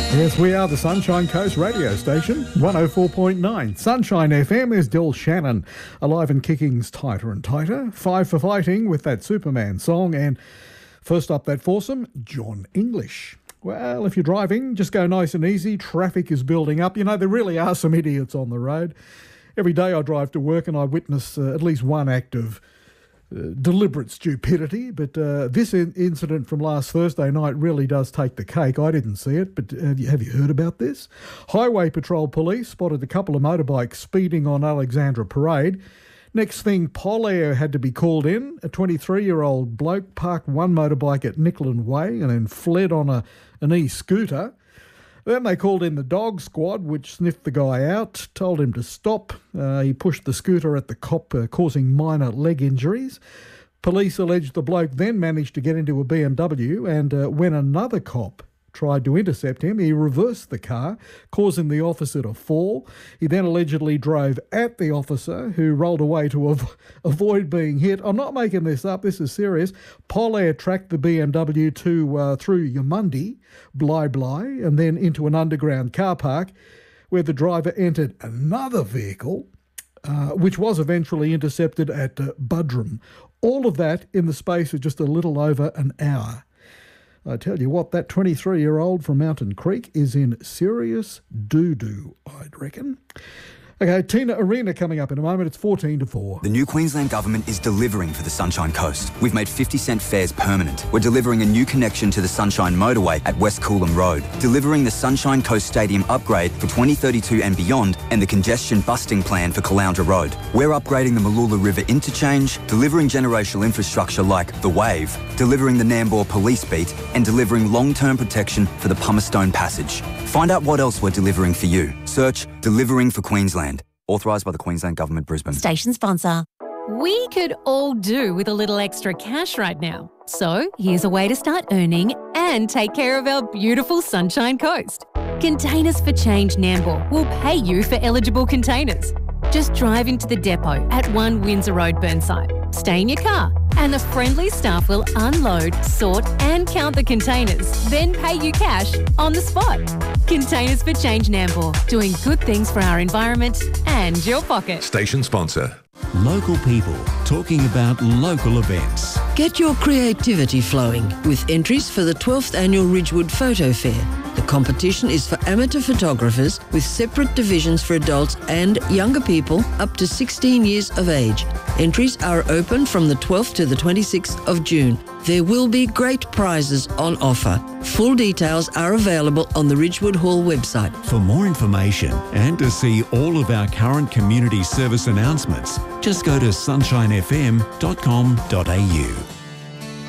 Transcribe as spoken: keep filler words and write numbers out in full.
Yes, we are the Sunshine Coast radio station, one oh four point nine. Sunshine F M is Dill Shannon, alive and kicking's tighter and tighter. Five for fighting with that Superman song. And first up that foursome, John English. Well, if you're driving, just go nice and easy. Traffic is building up. You know, there really are some idiots on the road. Every day I drive to work and I witness uh, at least one act of Uh, deliberate stupidity, but uh, this in- incident from last Thursday night really does take the cake. I didn't see it, but have you, have you heard about this? Highway Patrol Police spotted a couple of motorbikes speeding on Alexandra Parade. Next thing, Polair had to be called in. A twenty-three-year-old bloke parked one motorbike at Nickland Way and then fled on a an e-scooter. Then they called in the dog squad, which sniffed the guy out, told him to stop. Uh, he pushed the scooter at the cop, uh, causing minor leg injuries. Police alleged the bloke then managed to get into a B M W, and uh, when another cop tried to intercept him, he reversed the car, causing the officer to fall. He then allegedly drove at the officer, who rolled away to av- avoid being hit. I'm not making this up, this is serious. Polair tracked the B M W to uh, through Yamundi, Bly Bly, and then into an underground car park, where the driver entered another vehicle, uh, which was eventually intercepted at uh, Budrum. All of that in the space of just a little over an hour. I tell you what, that twenty-three-year-old from Mountain Creek is in serious doo-doo, I'd reckon. Okay, Tina Arena coming up in a moment. It's fourteen to four. The new Queensland Government is delivering for the Sunshine Coast. We've made fifty cent fares permanent. We're delivering a new connection to the Sunshine Motorway at West Coolum Road, delivering the Sunshine Coast Stadium upgrade for twenty thirty-two and beyond, and the congestion busting plan for Caloundra Road. We're upgrading the Mooloola River interchange, delivering generational infrastructure like the Wave, delivering the Nambour Police Beat, and delivering long-term protection for the Pumicestone Passage. Find out what else we're delivering for you. Search Delivering for Queensland. Authorised by the Queensland Government, Brisbane. Station sponsor. We could all do with a little extra cash right now. So here's a way to start earning and take care of our beautiful Sunshine Coast. Containers for Change Nambour will pay you for eligible containers. Just drive into the depot at one Windsor Road, Burnside. Stay in your car and the friendly staff will unload, sort and count the containers, then pay you cash on the spot. Containers for Change Nambour, doing good things for our environment and your pocket. Station sponsor. Local people talking about local events. Get your creativity flowing with entries for the twelfth Annual Ridgewood Photo Fair. The competition is for amateur photographers with separate divisions for adults and younger people up to sixteen years of age. Entries are open from the twelfth to the twenty-sixth of June. There will be great prizes on offer. Full details are available on the Ridgewood Hall website. For more information and to see all of our current community service announcements, just go to sunshine f m dot com dot a u.